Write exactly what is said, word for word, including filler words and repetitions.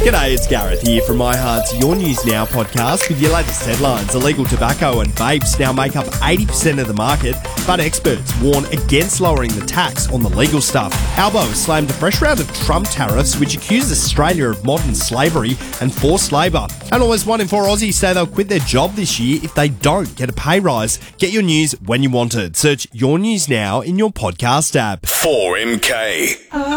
G'day, it's Gareth here from My Heart's Your News Now podcast with your latest headlines. Illegal tobacco and vapes now make up eighty percent of the market, but experts warn against lowering the tax on the legal stuff. Albo has slammed a fresh round of Trump tariffs, which accuse Australia of modern slavery and forced labour. And almost one in four Aussies say they'll quit their job this year if they don't get a pay rise. Get your news when you want it. Search Your News Now in your podcast app. four M K.